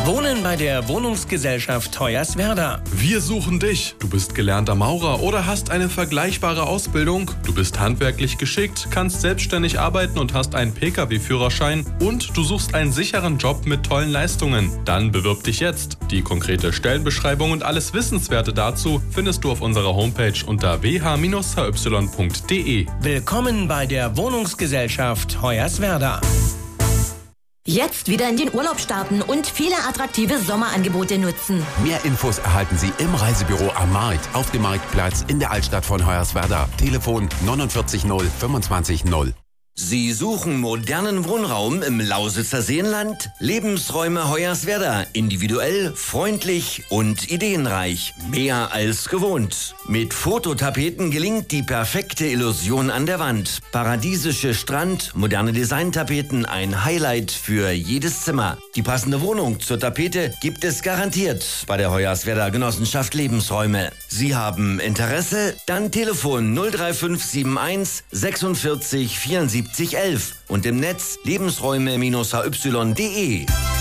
Wohnen bei der Wohnungsgesellschaft Hoyerswerda. Wir suchen dich. Du bist gelernter Maurer oder hast eine vergleichbare Ausbildung. Du bist handwerklich geschickt, kannst selbstständig arbeiten und hast einen Pkw-Führerschein. Und du suchst einen sicheren Job mit tollen Leistungen. Dann bewirb dich jetzt. Die konkrete Stellenbeschreibung und alles Wissenswerte dazu findest du auf unserer Homepage unter wh-hy.de. Willkommen bei der Wohnungsgesellschaft Hoyerswerda. Jetzt wieder in den Urlaub starten und viele attraktive Sommerangebote nutzen. Mehr Infos erhalten Sie im Reisebüro am Markt, auf dem Marktplatz in der Altstadt von Hoyerswerda. Telefon 49 0 25 0. Sie suchen modernen Wohnraum im Lausitzer Seenland? Lebensräume Hoyerswerda. Individuell, freundlich und ideenreich. Mehr als gewohnt. Mit Fototapeten gelingt die perfekte Illusion an der Wand. Paradiesische Strand, moderne Designtapeten, ein Highlight für jedes Zimmer. Die passende Wohnung zur Tapete gibt es garantiert bei der Hoyerswerda Genossenschaft Lebensräume. Sie haben Interesse? Dann Telefon 03571 46 74 11 und im Netz lebensräume-hy.de.